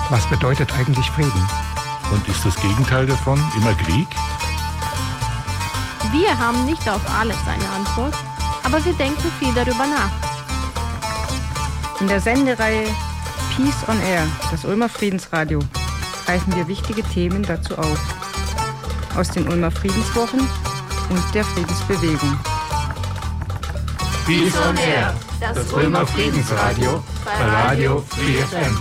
Was bedeutet eigentlich Frieden? Und ist das Gegenteil davon immer Krieg? Wir haben nicht auf alles eine Antwort, aber wir denken viel darüber nach. In der Sendereihe Peace on Air, das Ulmer Friedensradio, greifen wir wichtige Themen dazu auf. Aus den Ulmer Friedenswochen und der Friedensbewegung. Peace on Air, das Ulmer Friedensradio bei Radio Free FM.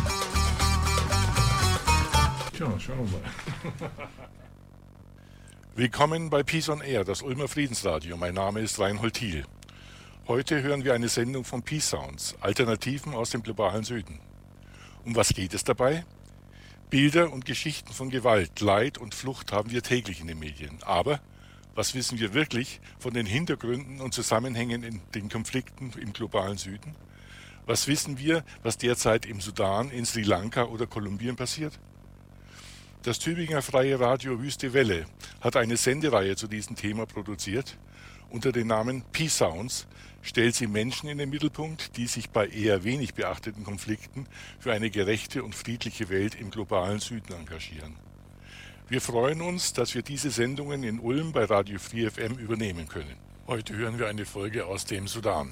Tja, schauen wir mal. Willkommen bei Peace on Air, das Ulmer Friedensradio. Mein Name ist Reinhold Thiel. Heute hören wir eine Sendung von Peace Sounds, Alternativen aus dem globalen Süden. Um was geht es dabei? Bilder und Geschichten von Gewalt, Leid und Flucht haben wir täglich in den Medien. Aber was wissen wir wirklich von den Hintergründen und Zusammenhängen in den Konflikten im globalen Süden? Was wissen wir, was derzeit im Sudan, in Sri Lanka oder Kolumbien passiert? Das Tübinger Freie Radio Wüste Welle hat eine Sendereihe zu diesem Thema produziert. Unter dem Namen Peace Sounds stellt sie Menschen in den Mittelpunkt, die sich bei eher wenig beachteten Konflikten für eine gerechte und friedliche Welt im globalen Süden engagieren. Wir freuen uns, dass wir diese Sendungen in Ulm bei Radio Free FM übernehmen können. Heute hören wir eine Folge aus dem Sudan.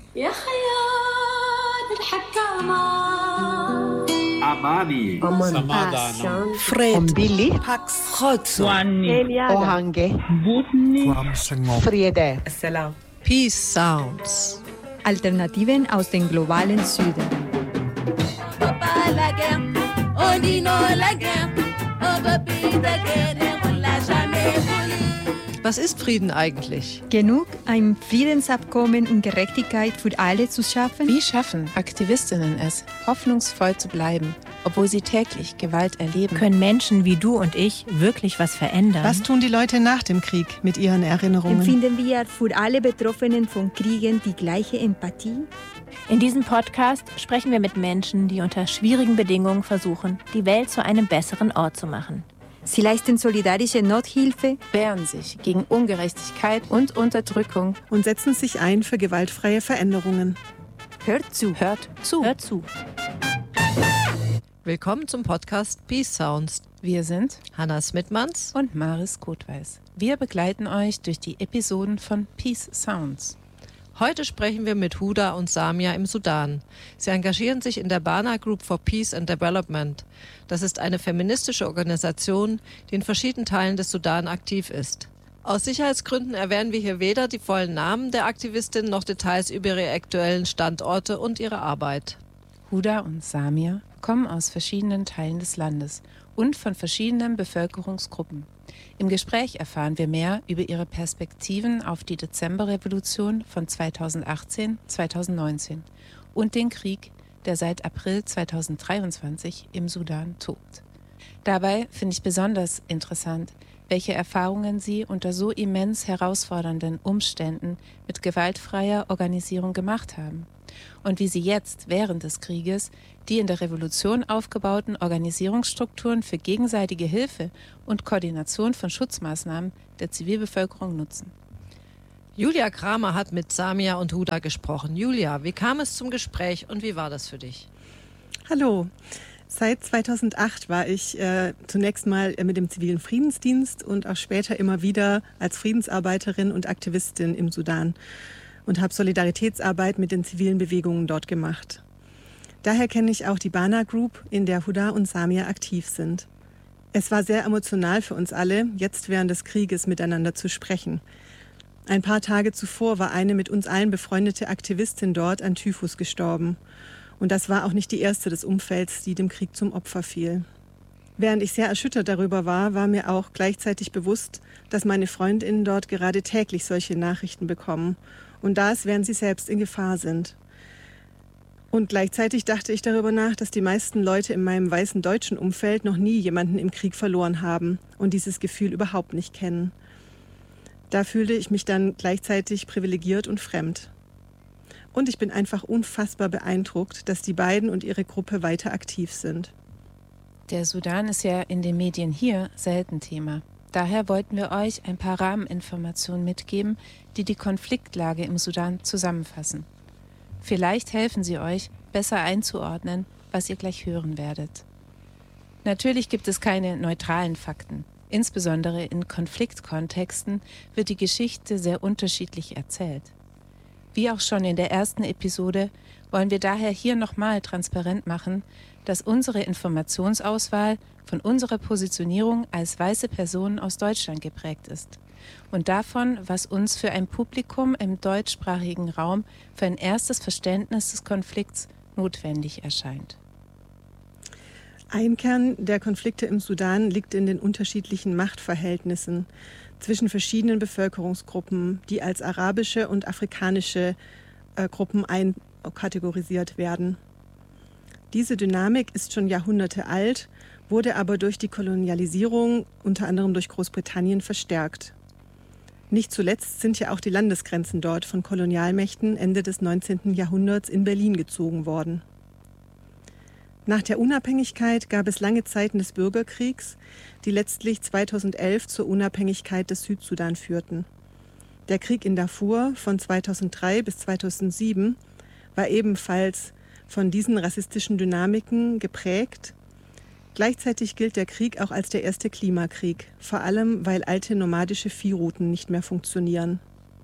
Abadi, Samadana, Fred, Billy, Pax, Ohange, Friede. Peace Sounds. Alternativen aus dem globalen Süden. Was ist Frieden eigentlich? Genug, ein Friedensabkommen und Gerechtigkeit für alle zu schaffen? Wie schaffen Aktivistinnen es, hoffnungsvoll zu bleiben, obwohl sie täglich Gewalt erleben? Können Menschen wie du und ich wirklich was verändern? Was tun die Leute nach dem Krieg mit ihren Erinnerungen? Empfinden wir für alle Betroffenen von Kriegen die gleiche Empathie? In diesem Podcast sprechen wir mit Menschen, die unter schwierigen Bedingungen versuchen, die Welt zu einem besseren Ort zu machen. Sie leisten solidarische Nothilfe, wehren sich gegen Ungerechtigkeit und Unterdrückung und setzen sich ein für gewaltfreie Veränderungen. Hört zu. Hört zu. Hört zu. Willkommen zum Podcast Peace Sounds. Wir sind Hanna Smitmans und Maris Kotweis. Wir begleiten euch durch die Episoden von Peace Sounds. Heute sprechen wir mit Huda und Samia im Sudan. Sie engagieren sich in der Bana Group for Peace and Development. Das ist eine feministische Organisation, die in verschiedenen Teilen des Sudan aktiv ist. Aus Sicherheitsgründen erwähnen wir hier weder die vollen Namen der Aktivistinnen noch Details über ihre aktuellen Standorte und ihre Arbeit. Huda und Samia kommen aus verschiedenen Teilen des Landes und von verschiedenen Bevölkerungsgruppen. Im Gespräch erfahren wir mehr über ihre Perspektiven auf die Dezemberrevolution von 2018-2019 und den Krieg, der seit April 2023 im Sudan tobt. Dabei finde ich besonders interessant, welche Erfahrungen sie unter so immens herausfordernden Umständen mit gewaltfreier Organisierung gemacht haben und wie sie jetzt während des Krieges die in der Revolution aufgebauten Organisierungsstrukturen für gegenseitige Hilfe und Koordination von Schutzmaßnahmen der Zivilbevölkerung nutzen. Julia Kramer hat mit Samia und Huda gesprochen. Julia, wie kam es zum Gespräch und wie war das für dich? Hallo. Seit 2008 war ich zunächst mal mit dem zivilen Friedensdienst und auch später immer wieder als Friedensarbeiterin und Aktivistin im Sudan und habe Solidaritätsarbeit mit den zivilen Bewegungen dort gemacht. Daher kenne ich auch die Bana Group, in der Huda und Samia aktiv sind. Es war sehr emotional für uns alle, jetzt während des Krieges miteinander zu sprechen. Ein paar Tage zuvor war eine mit uns allen befreundete Aktivistin dort an Typhus gestorben. Und das war auch nicht die erste des Umfelds, die dem Krieg zum Opfer fiel. Während ich sehr erschüttert darüber war, war mir auch gleichzeitig bewusst, dass meine FreundInnen dort gerade täglich solche Nachrichten bekommen. Und das, während sie selbst in Gefahr sind. Und gleichzeitig dachte ich darüber nach, dass die meisten Leute in meinem weißen deutschen Umfeld noch nie jemanden im Krieg verloren haben und dieses Gefühl überhaupt nicht kennen. Da fühlte ich mich dann gleichzeitig privilegiert und fremd. Und ich bin einfach unfassbar beeindruckt, dass die beiden und ihre Gruppe weiter aktiv sind. Der Sudan ist ja in den Medien hier selten Thema. Daher wollten wir euch ein paar Rahmeninformationen mitgeben, die die Konfliktlage im Sudan zusammenfassen. Vielleicht helfen sie euch, besser einzuordnen, was ihr gleich hören werdet. Natürlich gibt es keine neutralen Fakten. Insbesondere in Konfliktkontexten wird die Geschichte sehr unterschiedlich erzählt. Wie auch schon in der ersten Episode wollen wir daher hier nochmal transparent machen, dass unsere Informationsauswahl von unserer Positionierung als weiße Personen aus Deutschland geprägt ist und davon, was uns für ein Publikum im deutschsprachigen Raum für ein erstes Verständnis des Konflikts notwendig erscheint. Ein Kern der Konflikte im Sudan liegt in den unterschiedlichen Machtverhältnissen zwischen verschiedenen Bevölkerungsgruppen, die als arabische und afrikanische Gruppen einkategorisiert werden. Diese Dynamik ist schon Jahrhunderte alt, wurde aber durch die Kolonialisierung, unter anderem durch Großbritannien, verstärkt. Nicht zuletzt sind ja auch die Landesgrenzen dort von Kolonialmächten Ende des 19. Jahrhunderts in Berlin gezogen worden. Nach der Unabhängigkeit gab es lange Zeiten des Bürgerkriegs, die letztlich 2011 zur Unabhängigkeit des Südsudan führten. Der Krieg in Darfur von 2003 bis 2007 war ebenfalls von diesen rassistischen Dynamiken geprägt. Gleichzeitig gilt der Krieg auch als der erste Klimakrieg, vor allem weil alte nomadische Viehrouten nicht mehr funktionieren.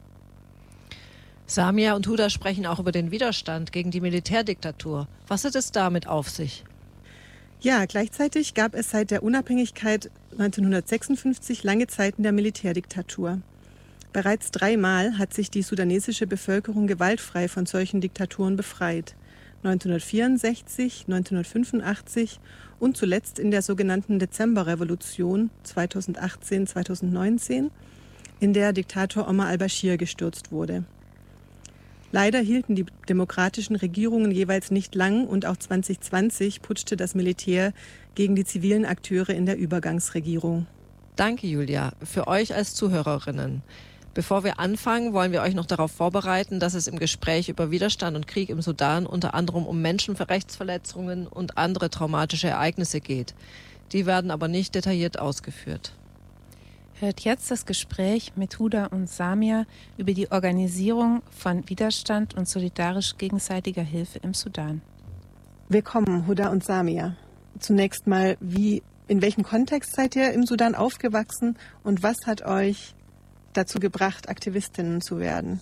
Samia und Huda sprechen auch über den Widerstand gegen die Militärdiktatur. Was hat es damit auf sich? Ja, gleichzeitig gab es seit der Unabhängigkeit 1956 lange Zeiten der Militärdiktatur. Bereits 3-mal hat sich die sudanesische Bevölkerung gewaltfrei von solchen Diktaturen befreit. 1964, 1985 und zuletzt in der sogenannten Dezemberrevolution 2018-2019, in der Diktator Omar al-Bashir gestürzt wurde. Leider hielten die demokratischen Regierungen jeweils nicht lang und auch 2020 putschte das Militär gegen die zivilen Akteure in der Übergangsregierung. Danke, Julia. Für euch als Zuhörerinnen. Bevor wir anfangen, wollen wir euch noch darauf vorbereiten, dass es im Gespräch über Widerstand und Krieg im Sudan unter anderem um Menschenrechtsverletzungen und andere traumatische Ereignisse geht. Die werden aber nicht detailliert ausgeführt. Hört jetzt das Gespräch mit Huda und Samia über die Organisierung von Widerstand und solidarisch gegenseitiger Hilfe im Sudan. Willkommen, Huda und Samia. Zunächst mal, in welchem Kontext seid ihr im Sudan aufgewachsen und was hat euch dazu gebracht, Aktivistinnen zu werden?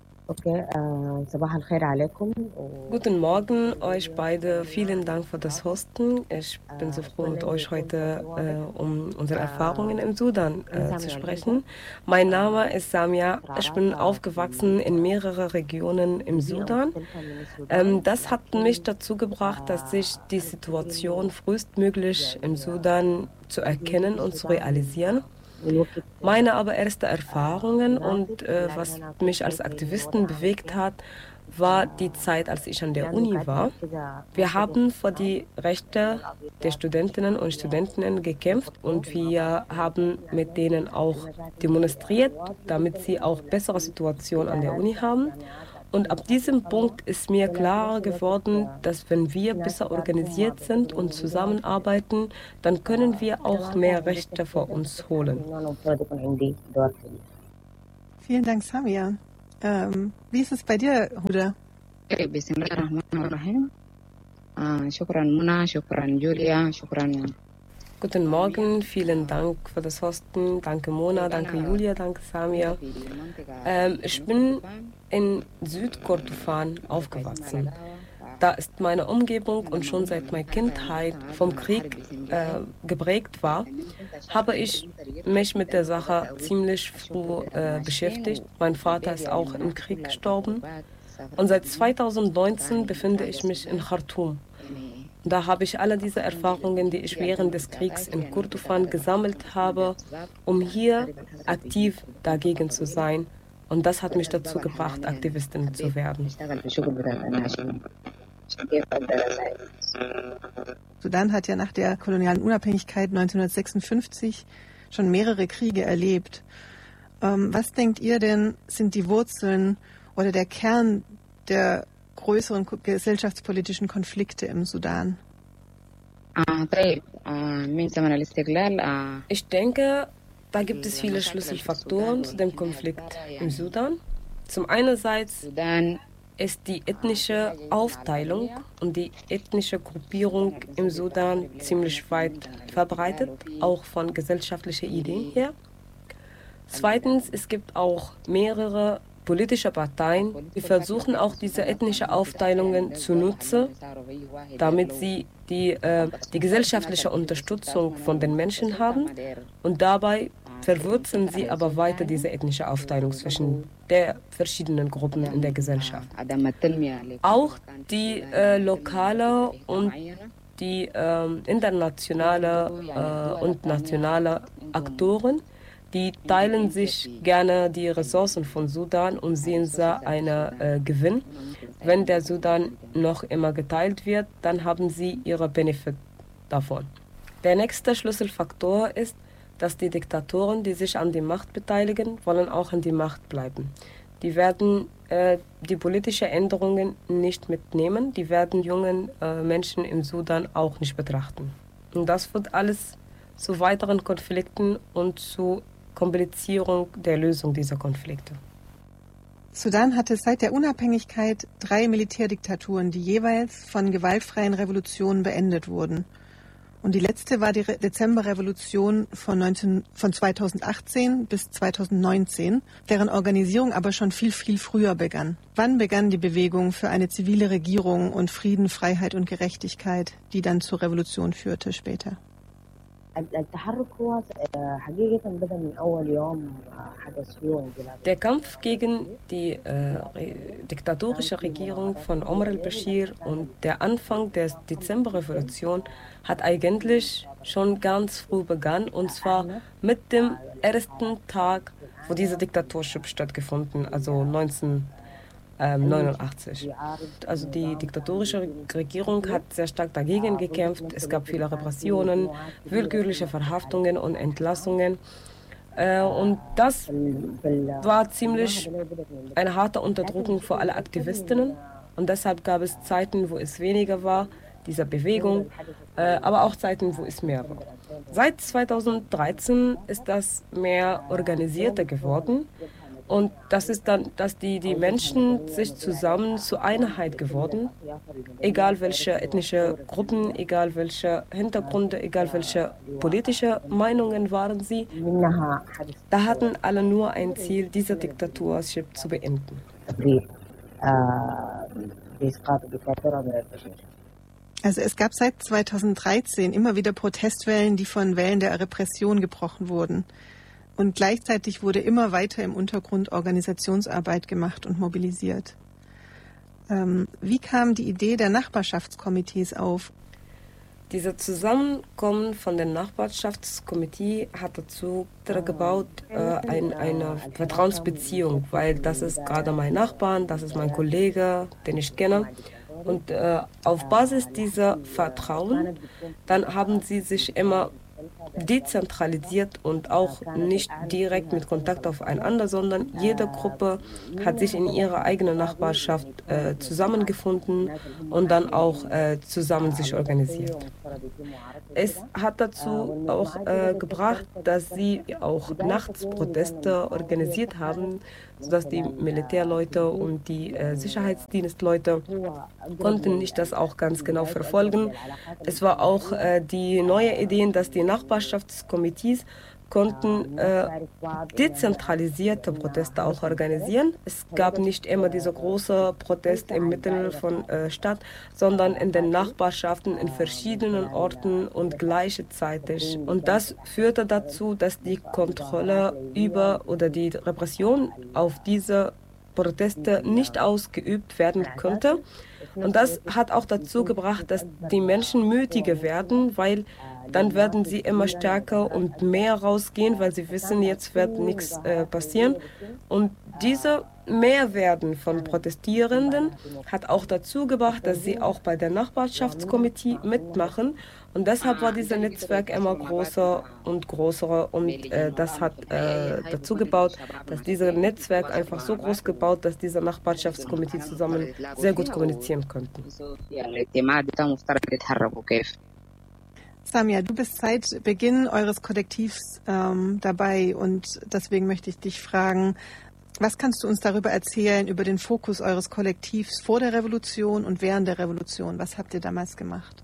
Guten Morgen euch beide. Vielen Dank für das Hosten. Ich bin so froh, mit euch heute um unsere Erfahrungen im Sudan zu sprechen. Mein Name ist Samia. Ich bin aufgewachsen in mehreren Regionen im Sudan. Das hat mich dazu gebracht, dass ich die Situation frühestmöglich im Sudan zu erkennen und zu realisieren. Meine aber erste Erfahrungen und was mich als Aktivistin bewegt hat, war die Zeit, als ich an der Uni war. Wir haben für die Rechte der Studentinnen und Studenten gekämpft und wir haben mit denen auch demonstriert, damit sie auch bessere Situationen an der Uni haben. Und ab diesem Punkt ist mir klar geworden, dass wenn wir besser organisiert sind und zusammenarbeiten, dann können wir auch mehr Rechte für uns holen. Vielen Dank, Samia. Wie ist es bei dir, Huda? Guten Morgen, vielen Dank für das Hosten. Danke Mona, danke Julia, danke Samia. Ich bin in Südkordofan aufgewachsen. Da ist meine Umgebung und schon seit meiner Kindheit vom Krieg geprägt war, habe ich mich mit der Sache ziemlich früh beschäftigt. Mein Vater ist auch im Krieg gestorben und seit 2019 befinde ich mich in Khartoum. Da habe ich alle diese Erfahrungen, die ich während des Kriegs in Kordofan gesammelt habe, um hier aktiv dagegen zu sein. Und das hat mich dazu gebracht, Aktivistin zu werden. Sudan hat ja nach der kolonialen Unabhängigkeit 1956 schon mehrere Kriege erlebt. Was denkt ihr denn, sind die Wurzeln oder der Kern der größeren gesellschaftspolitischen Konflikte im Sudan? Ich denke, da gibt es viele Schlüsselfaktoren zu dem Konflikt im Sudan. Zum einerseits ist die ethnische Aufteilung und die ethnische Gruppierung im Sudan ziemlich weit verbreitet, auch von gesellschaftlichen Ideen her. Zweitens, es gibt auch mehrere politische Parteien, die versuchen auch diese ethnische Aufteilungen zu nutzen, damit sie die gesellschaftliche Unterstützung von den Menschen haben, und dabei verwurzeln sie aber weiter diese ethnische Aufteilung zwischen der verschiedenen Gruppen in der Gesellschaft. Auch die lokale und die internationale und nationale Aktoren, die teilen sich gerne die Ressourcen von Sudan und sehen da einen Gewinn. Wenn der Sudan noch immer geteilt wird, dann haben sie ihre Benefit davon. Der nächste Schlüsselfaktor ist, dass die Diktatoren, die sich an die Macht beteiligen, wollen auch an die Macht bleiben. Die werden die politischen Änderungen nicht mitnehmen, die werden jungen Menschen im Sudan auch nicht betrachten. Und das führt alles zu weiteren Konflikten und zu Komplizierung der Lösung dieser Konflikte. Sudan hatte seit der Unabhängigkeit 3 Militärdiktaturen, die jeweils von gewaltfreien Revolutionen beendet wurden. Und die letzte war die Dezemberrevolution von 2018 bis 2019, deren Organisierung aber schon viel, viel früher begann. Wann begann die Bewegung für eine zivile Regierung und Frieden, Freiheit und Gerechtigkeit, die dann zur Revolution führte später? Der Kampf gegen die diktatorische Regierung von Omar al-Bashir und der Anfang der Dezemberrevolution hat eigentlich schon ganz früh begonnen, und zwar mit dem ersten Tag, wo dieser Diktatorship stattgefunden, also 1989. Also die diktatorische Regierung hat sehr stark dagegen gekämpft. Es gab viele Repressionen, willkürliche Verhaftungen und Entlassungen. Und das war ziemlich eine harte Unterdrückung für alle Aktivistinnen. Und deshalb gab es Zeiten, wo es weniger war, dieser Bewegung, aber auch Zeiten, wo es mehr war. Seit 2013 ist das mehr organisierter geworden. Und das ist dann, dass die Menschen sich zusammen zur Einheit geworden, egal welche ethnische Gruppen, egal welche Hintergründe, egal welche politische Meinungen waren sie. Da hatten alle nur ein Ziel, diese Diktaturship zu beenden. Also es gab seit 2013 immer wieder Protestwellen, die von Wellen der Repression gebrochen wurden. Und gleichzeitig wurde immer weiter im Untergrund Organisationsarbeit gemacht und mobilisiert. Wie kam die Idee der Nachbarschaftskomitees auf? Dieser Zusammenkommen von den Nachbarschaftskomitees hat dazu gebaut, eine Vertrauensbeziehung, weil das ist gerade mein Nachbar, das ist mein Kollege, den ich kenne. Und auf Basis dieser Vertrauen, dann haben sie sich immer dezentralisiert und auch nicht direkt mit Kontakt aufeinander, sondern jede Gruppe hat sich in ihrer eigenen Nachbarschaft zusammengefunden und dann auch zusammen sich organisiert. Es hat dazu auch gebracht, dass sie auch nachts Proteste organisiert haben, sodass die Militärleute und die Sicherheitsdienstleute konnten nicht das auch ganz genau verfolgen. Es war auch die neue Idee, dass die Nachbarschaftskomitees konnten dezentralisierte Proteste auch organisieren. Es gab nicht immer diese große Protest im Mittel von Stadt, sondern in den Nachbarschaften in verschiedenen Orten und gleichzeitig. Und das führte dazu, dass die Kontrolle über oder die Repression auf diese Proteste nicht ausgeübt werden konnte. Und das hat auch dazu gebracht, dass die Menschen mutiger werden, weil dann werden sie immer stärker und mehr rausgehen, weil sie wissen, jetzt wird nichts passieren. Und diese Mehrwerden von Protestierenden hat auch dazu gebracht, dass sie auch bei der Nachbarschaftskomitee mitmachen. Und deshalb war dieses Netzwerk immer größer und größer. Und das hat dazu gebaut, dass dieses Netzwerk einfach so groß gebaut, dass diese Nachbarschaftskomitee zusammen sehr gut kommunizieren konnten. Samia, du bist seit Beginn eures Kollektivs dabei und deswegen möchte ich dich fragen, Was kannst du uns darüber erzählen, über den Fokus eures Kollektivs vor der Revolution und während der Revolution? Was habt ihr damals gemacht?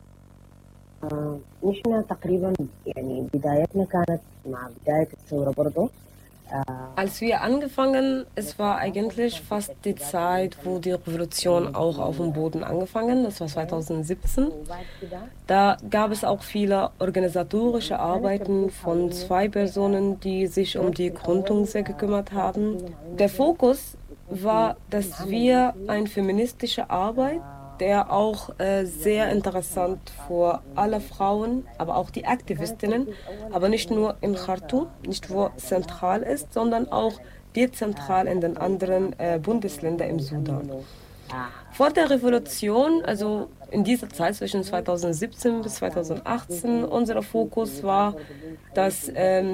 Als wir angefangen, es war eigentlich fast die Zeit, wo die Revolution auch auf dem Boden angefangen, das war 2017. Da gab es auch viele organisatorische Arbeiten von 2 Personen, die sich um die Gründung sehr gekümmert haben. Der Fokus war, dass wir eine feministische Arbeit, der auch sehr interessant für alle Frauen, aber auch die Aktivistinnen, aber nicht nur in Khartoum, nicht wo zentral ist, sondern auch dezentral in den anderen Bundesländern im Sudan. Vor der Revolution, also in dieser Zeit zwischen 2017 bis 2018, unser Fokus war, dass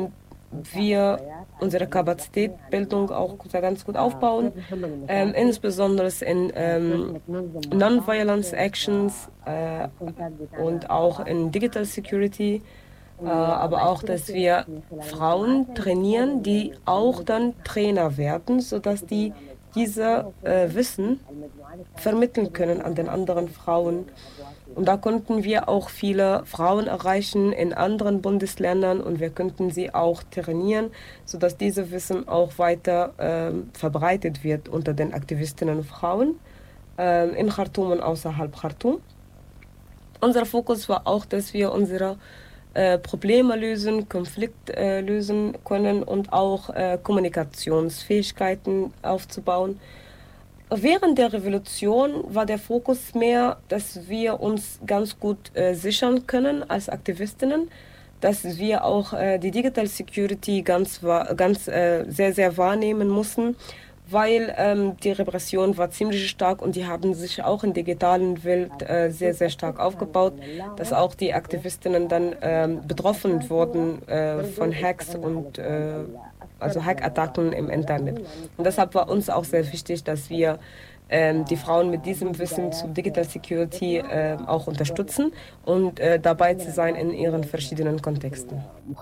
wir unsere Kapazitätsbildung auch ganz gut aufbauen, insbesondere in Non-Violence Actions und auch in Digital Security, aber auch, dass wir Frauen trainieren, die auch dann Trainer werden, sodass die diese Wissen vermitteln können an den anderen Frauen. Und da konnten wir auch viele Frauen erreichen in anderen Bundesländern und wir konnten sie auch trainieren, sodass dieses Wissen auch weiter verbreitet wird unter den Aktivistinnen und Frauen in Khartoum und außerhalb Khartoum. Unser Fokus war auch, dass wir unsere Probleme lösen, Konflikte lösen können und auch Kommunikationsfähigkeiten aufzubauen. Während der Revolution war der Fokus mehr, dass wir uns ganz gut sichern können als Aktivistinnen, dass wir auch die Digital Security sehr, sehr wahrnehmen mussten, weil die Repression war ziemlich stark und die haben sich auch in digitalen Welt sehr, sehr stark aufgebaut, dass auch die Aktivistinnen dann betroffen wurden von Hacks und also Hackattacken im Internet. Und deshalb war uns auch sehr wichtig, dass wir die Frauen mit diesem Wissen zu Digital Security auch unterstützen und dabei zu sein in ihren verschiedenen Kontexten.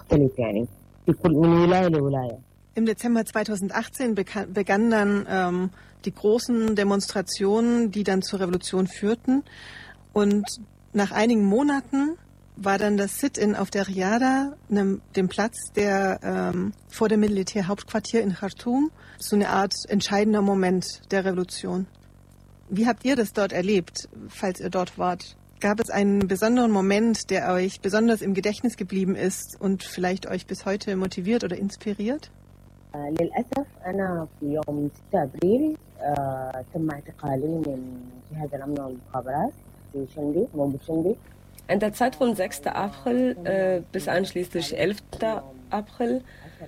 Im Dezember 2018 begannen dann die großen Demonstrationen, die dann zur Revolution führten. Und nach einigen Monaten war dann das Sit-in auf der Riada, dem Platz, der vor dem Militärhauptquartier in Khartoum, so eine Art entscheidender Moment der Revolution. Wie habt ihr das dort erlebt, falls ihr dort wart? Gab es einen besonderen Moment, der euch besonders im Gedächtnis geblieben ist und vielleicht euch bis heute motiviert oder inspiriert? للأسف أنا في يوم 6 أبريل تم اعتقالي من جهاز الأمن والمخابرات في شندي موجود شندي. In der Zeit von 6. April bis einschließlich 11. April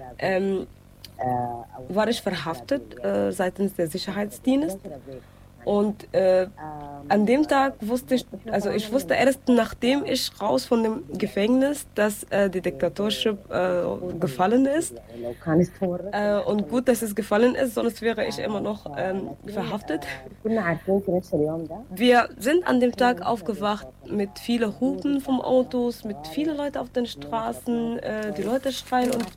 war ich verhaftet seitens der Sicherheitsdienst. Und an dem Tag wusste ich wusste erst, nachdem ich raus von dem Gefängnis, dass die Diktatorship gefallen ist. Und gut, dass es gefallen ist, sonst wäre ich immer noch verhaftet. Wir sind an dem Tag aufgewacht mit vielen Hupen vom Autos, mit vielen Leuten auf den Straßen. Die Leute schreien und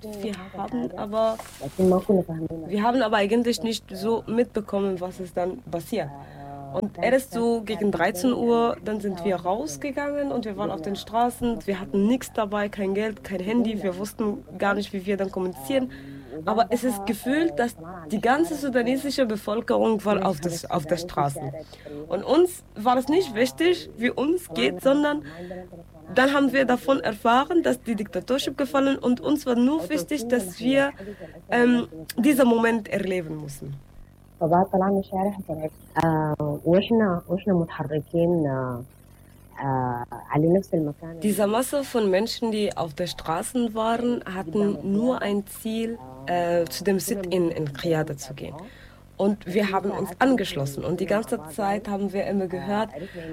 wir haben aber eigentlich nicht so mitbekommen, was es dann passiert. Und erst so gegen 13 Uhr, dann sind wir rausgegangen und wir waren auf den Straßen. Wir hatten nichts dabei, kein Geld, kein Handy. Wir wussten gar nicht, wie wir dann kommunizieren. Aber es ist gefühlt, dass die ganze sudanesische Bevölkerung war auf der Straße. Und uns war es nicht wichtig, wie uns geht, sondern dann haben wir davon erfahren, dass die Diktatorship gefallen und uns war nur wichtig, dass wir diesen Moment erleben mussten. طلعنا شارع حسنات واحنا متحركين على نفس المكان. Diese Masse von Menschen, die auf den Straßen waren, hatten nur ein Ziel, zu dem Sit-in in Riada zu gehen. Und wir haben uns angeschlossen und die ganze Zeit haben wir immer gehört,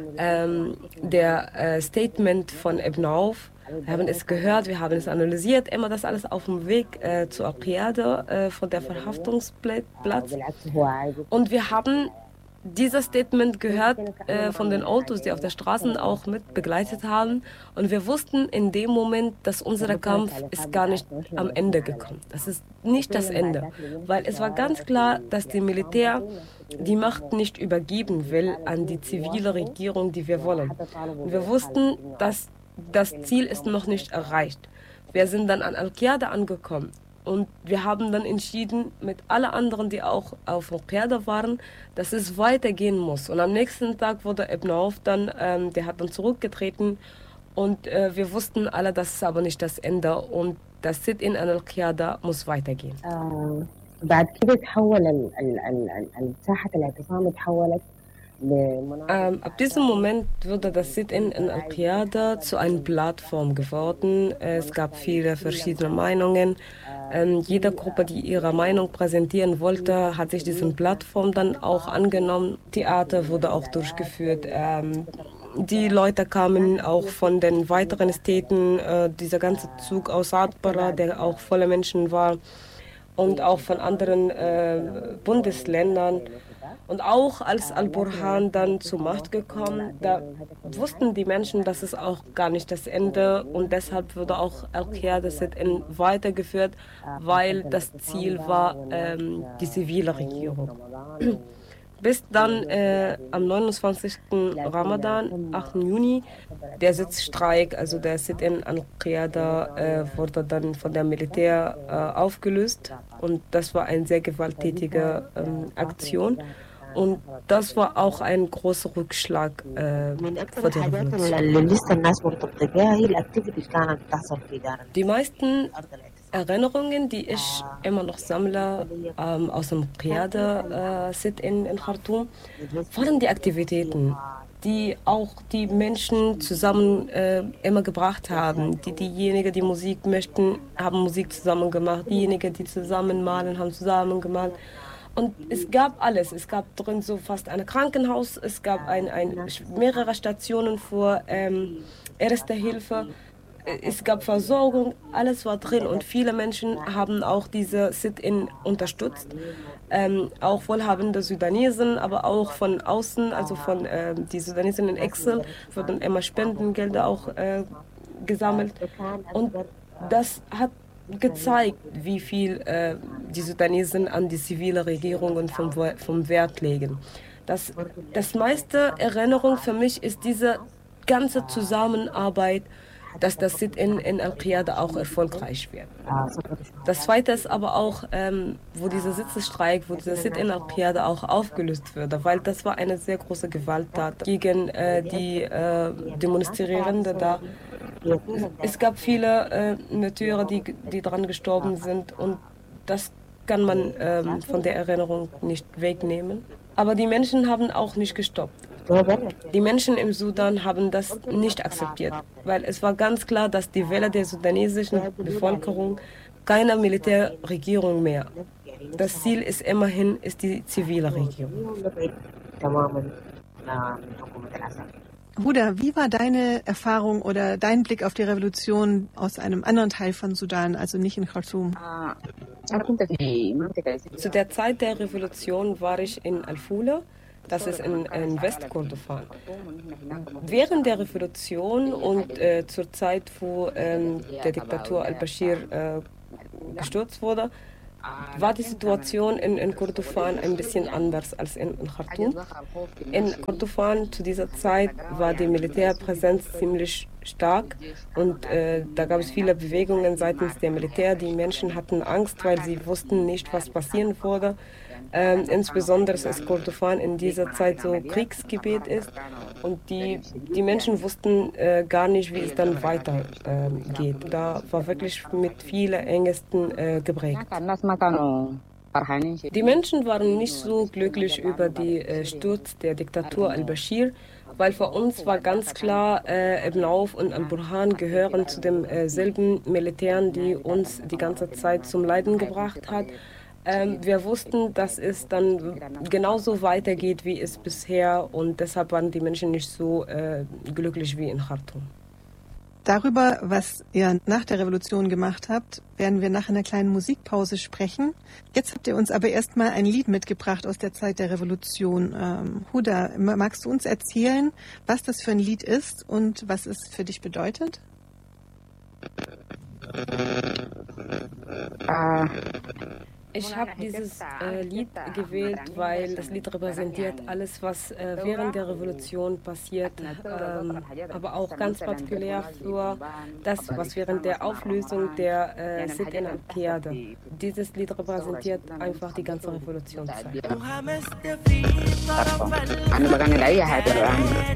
der Statement von Ibn Auf. Wir haben es gehört, wir haben es analysiert, immer das alles auf dem Weg zur Riada von der Verhaftungsplatz. Und wir haben dieses Statement gehört von den Autos, die auf der Straße auch mit begleitet haben. Und wir wussten in dem Moment, dass unser Kampf ist gar nicht am Ende gekommen. Das ist nicht das Ende. Weil es war ganz klar, dass die Militär die Macht nicht übergeben will an die zivile Regierung, die wir wollen. Und wir wussten, dass das Ziel ist noch nicht erreicht. Wir sind dann an Al-Qiada angekommen. Und wir haben dann entschieden, mit allen anderen, die auch auf Al-Qiada waren, dass es weitergehen muss. Und am nächsten Tag wurde Ibn Auf dann, der hat dann zurückgetreten. Und wir wussten alle, das ist aber nicht das Ende. Und das Sit-in an Al-Qiada muss weitergehen. Ab diesem Moment wurde das Sit-in in Al-Qiada zu einer Plattform geworden. Es gab viele verschiedene Meinungen. Jede Gruppe, die ihre Meinung präsentieren wollte, hat sich diese Plattform dann auch angenommen. Theater wurde auch durchgeführt. Die Leute kamen auch von den weiteren Städten. Dieser ganze Zug aus Atbara, der auch voller Menschen war, und auch von anderen Bundesländern. Und auch als Al-Burhan dann zur Macht gekommen, da wussten die Menschen, das ist auch gar nicht das Ende. Und deshalb wurde auch Al-Qiada Sit-in weitergeführt, weil das Ziel war die zivile Regierung. Bis dann am 29. Ramadan, 8. Juni, der Sitzstreik, also der Sit-in Al-Qiada, wurde dann von der Militär aufgelöst. Und das war eine sehr gewalttätige Aktion. Und das war auch ein großer Rückschlag für die Revolution. Die meisten Erinnerungen, die ich immer noch sammle aus dem Qiada Sit-in in Khartoum, waren die Aktivitäten, die auch die Menschen zusammen immer gebracht haben. Diejenigen, die Musik möchten, haben Musik zusammen gemacht. Diejenigen, die zusammen malen, haben zusammen gemalt. Und es gab alles. Es gab drin so fast ein Krankenhaus, es gab mehrere Stationen für Erste Hilfe, es gab Versorgung, alles war drin. Und viele Menschen haben auch diese Sit-in unterstützt. Auch wohlhabende Sudanesen, aber auch von außen, also von die Sudanesen in Exil, wurden immer Spendengelder auch gesammelt. Und das hat gezeigt, wie viel die Sudanesen an die zivile Regierung und vom Wert legen. Das meiste Erinnerung für mich ist diese ganze Zusammenarbeit, dass das Sit-in in Al-Qiada auch erfolgreich wird. Das Zweite ist aber auch, wo dieser Sitzstreik, wo dieser Sit-in Al-Qiada auch aufgelöst wurde, weil das war eine sehr große Gewalttat gegen die Demonstrierenden da. Es gab viele Märtyrer, die daran gestorben sind, und das kann man von der Erinnerung nicht wegnehmen. Aber die Menschen haben auch nicht gestoppt. Die Menschen im Sudan haben das nicht akzeptiert, weil es war ganz klar, dass die Wähler der sudanesischen Bevölkerung keine Militärregierung mehr. Das Ziel ist immerhin die zivile Regierung. Huda, wie war deine Erfahrung oder dein Blick auf die Revolution aus einem anderen Teil von Sudan, also nicht in Khartoum? Zu der Zeit der Revolution war ich in Al-Fula. Das ist in Westkordofan. Während der Revolution und zur Zeit, wo der Diktatur al-Bashir gestürzt wurde, war die Situation in Kordofan ein bisschen anders als in Khartoum. In Kordofan zu dieser Zeit war die Militärpräsenz ziemlich stark, und da gab es viele Bewegungen seitens der Militär. Die Menschen hatten Angst, weil sie wussten nicht, was passieren würde. Insbesondere ist Kordofan in dieser Zeit so Kriegsgebiet ist, und die Menschen wussten gar nicht, wie es dann weitergeht. Da war wirklich mit vielen Ängsten geprägt. Die Menschen waren nicht so glücklich über den Sturz der Diktatur al-Bashir, weil für uns war ganz klar, Ibn Auf und Al-Burhan gehören zu demselben Militären, die uns die ganze Zeit zum Leiden gebracht hat. Wir wussten, dass es dann genauso weitergeht, wie es bisher, und deshalb waren die Menschen nicht so glücklich wie in Khartoum. Darüber, was ihr nach der Revolution gemacht habt, werden wir nach einer kleinen Musikpause sprechen. Jetzt habt ihr uns aber erstmal ein Lied mitgebracht aus der Zeit der Revolution. Huda, magst du uns erzählen, was das für ein Lied ist und was es für dich bedeutet? Ich habe dieses Lied gewählt, weil das Lied repräsentiert alles, was während der Revolution passiert, aber auch ganz partikulär für das, was während der Auflösung der Sitten und Qiyada. Dieses Lied repräsentiert einfach die ganze Revolutionszeit.